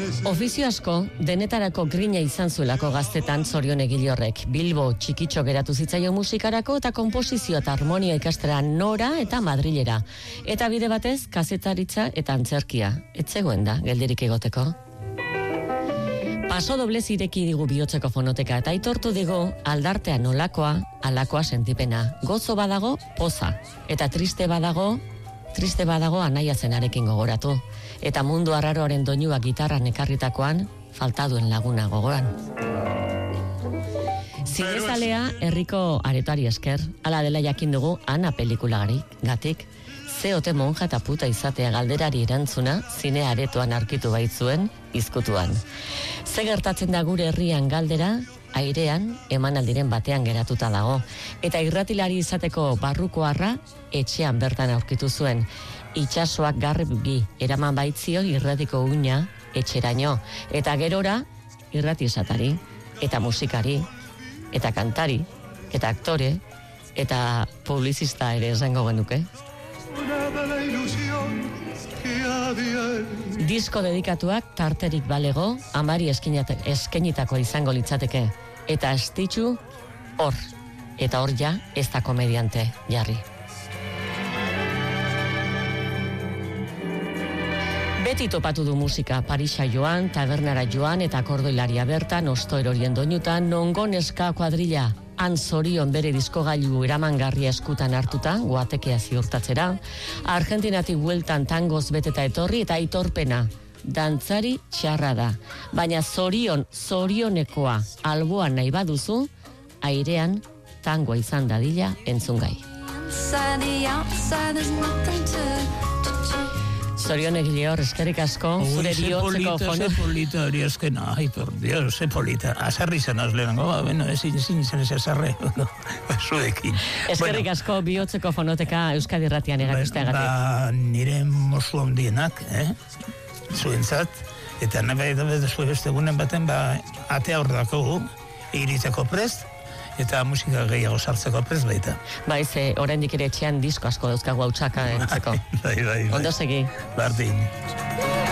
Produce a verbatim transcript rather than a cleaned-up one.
Ofizio asko, denetarako grina izan zuelako gaztetan Zorion egile horrek. Bilbo txikitxo geratu zitzaio musikarako eta konposizio eta harmonia ikastera Nora eta Madrilera. Eta bide batez, kazetaritza eta antzerkia. Ez zegoen da, geldirik egoteko. Paso doblez ireki digu bihotzeko fonoteka eta aitortu digu aldartea nolakoa, alakoa sentipena. Gozo badago, poza. Eta triste badago, triste badago anaia zenarekin gogoratu. Eta mundu arraroaren doinua gitarran ekarritakoan, falta duen laguna gogoran. Zinezalea herriko aretoari esker, ala dela jakin dugu Ana pelikulagari gatik, ze ote monja eta puta izatea galderari erantzuna zine aretoan aurkitu baitzuen izkutuan. Ze gertatzen da gure herrian galdera, airean emanaldiren batean geratuta dago. Eta irratilari izateko barrukoarra etxean bertan aurkitu zuen. Itsasoak garbi eraman baitzio irratiko uina etxeraino. Eta gerora irrati esatari, eta musikari, eta kantari, eta aktore, eta publizista ere esango genuke. Disko dedikatuak tarterik balego, amari eskenitako izango litzateke. Eta estitxu hor, eta hor ja ez da komediante jarri. Beti topatu du musika, Parisa joan, tabernara joan eta kordoilaria bertan, ostoerorien doinutan, nongoneska kuadrilla, han Zorion bere diskogailu eramangarria eskutan hartuta, guatekea ziurtatzera, Argentinatik bueltan tangoz beteta etorri eta aitorpena, dantzari txarra da. Baina Zorion, Zorionekoa, alboan nahi baduzu, airean tangoa izan dadila entzungai. Zorion egile hor, eskerrik asko, zure bihotzeko fono. Ze polita hori eskena, ai, por Dios, ze polita. Azarri zen azlerango, ba, bueno, ezin ezin zen ez azarre, zuekin. Eskerrik asko bihotzeko fonoteka Euskadi Irratian erakusteagatik. Ba, nire mosu handienak, eh, zuentzat, eta nabe edo zuen beste egunen baten, ba, atea hor dako, iritzeko prest, eta musika gehiago sartzeko prest baita. Bai, ze oraindik ere etxean disko asko dauzkagu hautsaka entzeko. Bai, bai, bai. Ondo segi. Bardin.